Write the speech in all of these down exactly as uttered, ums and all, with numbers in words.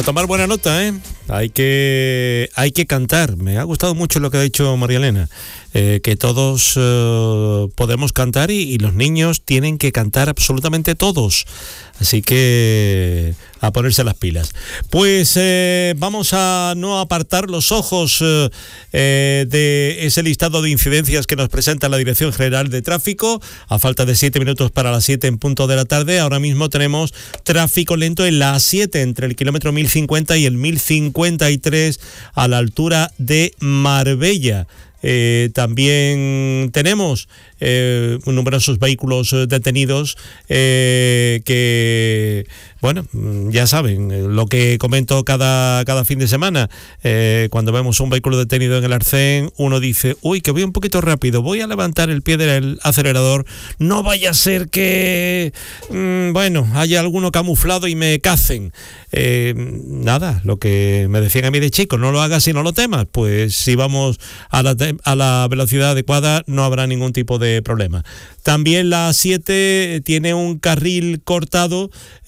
tomar buena nota, ¿eh? Hay que, hay que cantar. Me ha gustado mucho lo que ha dicho María Elena, eh, que todos eh, podemos cantar y, y los niños tienen que cantar absolutamente todos. Así que a ponerse las pilas. Pues eh, vamos a no apartar los ojos eh, de ese listado de incidencias que nos presenta la Dirección General de Tráfico. A falta de siete minutos para las siete en punto de la tarde, ahora mismo tenemos tráfico lento en la A siete entre el kilómetro mil cincuenta y el mil cincuenta y tres a la altura de Marbella. Eh, también tenemos eh, numerosos vehículos detenidos eh, que, bueno, ya saben, lo que comento cada, cada fin de semana. Eh, cuando vemos un vehículo detenido en el Arcén, uno dice, uy, que voy un poquito rápido, voy a levantar el pie del acelerador, no vaya a ser que, mmm, bueno, haya alguno camuflado y me cacen. Eh, nada, lo que me decían a mí de chico, no lo hagas y no lo temas. Pues si vamos a la, te- a la velocidad adecuada no habrá ningún tipo de problema. También la A siete tiene un carril cortado,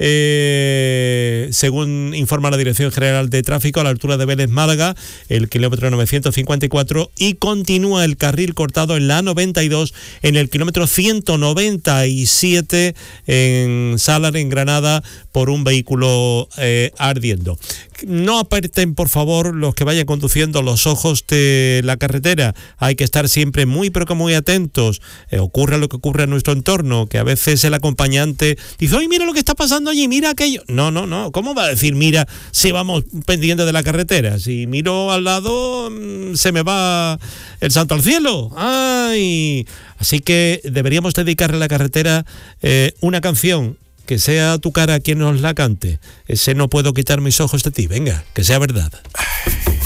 eh, según informa la Dirección General de Tráfico, a la altura de Vélez Málaga, el kilómetro novecientos cincuenta y cuatro, y continúa el carril cortado en la A noventa y dos, en el kilómetro ciento noventa y siete, en Salar, en Granada, por un vehículo eh, ardiendo. No aparten, por favor, los que vayan conduciendo, los ojos de la carretera. Hay que estar siempre muy, pero que muy atentos. Eh, ocurra lo que ocurre en nuestro entorno, que a veces el acompañante dice, oye, mira lo que está pasando allí, mira aquello. No, no, no. ¿Cómo va a decir, mira, si vamos pendientes de la carretera? Si miro al lado, se me va el santo al cielo. ¡Ay! Así que deberíamos dedicarle a la carretera eh, una canción. Que sea tu cara quien nos la cante. Ese no puedo quitar mis ojos de ti. Venga, que sea verdad.